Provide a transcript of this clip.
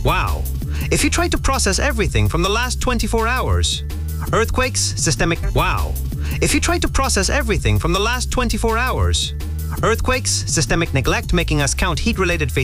Wow. If you try to process everything from the last 24 hours. Earthquakes, systemic. Wow. If you try to process everything from the last 24 hours. Earthquakes, systemic neglect making us count heat-related fatalities.